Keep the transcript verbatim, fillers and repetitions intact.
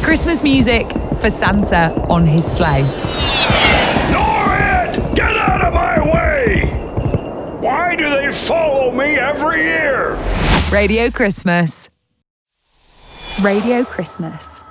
Christmas music for Santa on his sleigh. Norrid! Get out of my way! Why do they follow me every year? Radio Christmas. Radio Christmas.